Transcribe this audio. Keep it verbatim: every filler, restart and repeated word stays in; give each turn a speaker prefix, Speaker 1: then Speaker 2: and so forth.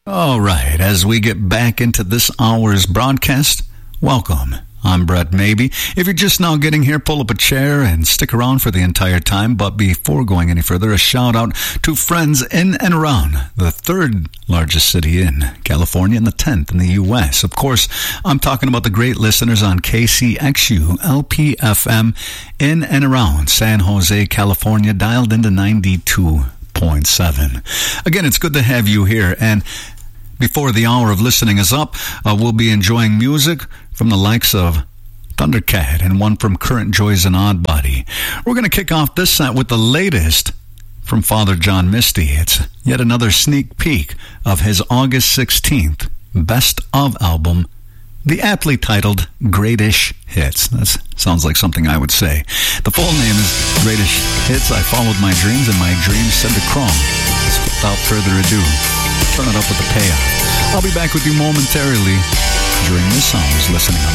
Speaker 1: All right, as we get back into this hour's broadcast, welcome. I'm Brett Maybe. If you're just now getting here, pull up a chair and stick around for the entire time. But before going any further, a shout out to friends in and around the third largest city in California and the tenth in the U S. Of course, I'm talking about the great listeners on K C X U L P F M in and around San Jose, California, dialed into ninety-two point seven. Again, it's good to have you here. And before the hour of listening is up, uh, we'll be enjoying music from the likes of Thundercat and one from Current Joys and Oddbody. We're going to kick off this set with the latest from Father John Misty. It's yet another sneak peek of his August sixteenth Best Of album, the aptly titled Greatish Hits. That sounds like something I would say. The full name is Greatish Hits. I followed my dreams and my dreams said to crawl. So without further ado, turn it up with the payoff. I'll be back with you momentarily during this hour's listening on